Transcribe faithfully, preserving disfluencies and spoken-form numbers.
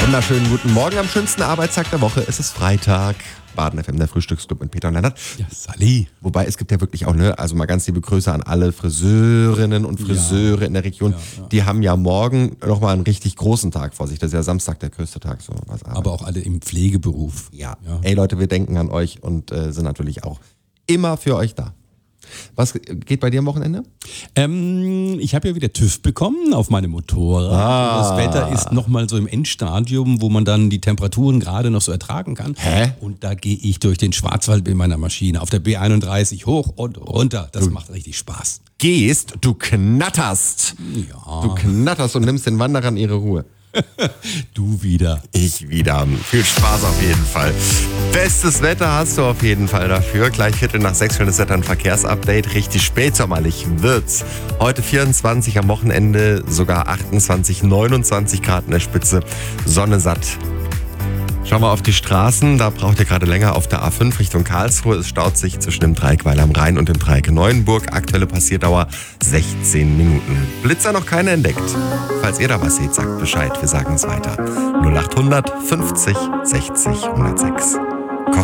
Wunderschönen guten Morgen am schönsten Arbeitstag der Woche. Es ist Freitag. Baden F M, der Frühstücksclub mit Peter und Lennart. Ja, Sally. Wobei es gibt ja wirklich auch, ne, also mal ganz liebe Grüße an alle Friseurinnen und Friseure Ja. in der Region. Ja, ja. Die haben ja morgen nochmal einen richtig großen Tag vor sich. Das ist ja Samstag der größte Tag. So was Arbeit. Aber auch alle im Pflegeberuf. Ja. Ja. Ey Leute, wir denken an euch und äh, sind natürlich auch immer für euch da. Was geht bei dir am Wochenende? Ähm, ich habe ja wieder TÜV bekommen auf meinem Motorrad. Ah. Das Wetter ist nochmal so im Endstadium, wo man dann die Temperaturen gerade noch so ertragen kann. Hä? Und da gehe ich durch den Schwarzwald mit meiner Maschine auf der B einunddreißig hoch und runter. Das macht richtig Spaß. Gehst, du knatterst. Ja. Du knatterst und nimmst den Wanderern ihre Ruhe. Du wieder. Ich wieder. Viel Spaß auf jeden Fall. Bestes Wetter hast du auf jeden Fall dafür. Gleich Viertel nach sechs schönes Wetter, ein Verkehrsupdate. Richtig spätsommerlich wird's. Heute vierundzwanzig, am Wochenende sogar achtundzwanzig, neunundzwanzig Grad in der Spitze. Sonne satt. Schauen wir auf die Straßen, da braucht ihr gerade länger auf der A fünf Richtung Karlsruhe. Es staut sich zwischen dem Dreieck Weil am Rhein und dem Dreieck Neuenburg. Aktuelle Passierdauer sechzehn Minuten. Blitzer noch keine entdeckt. Falls ihr da was seht, sagt Bescheid, wir sagen es weiter. null acht hundert fünfzig sechzig hundertsechs.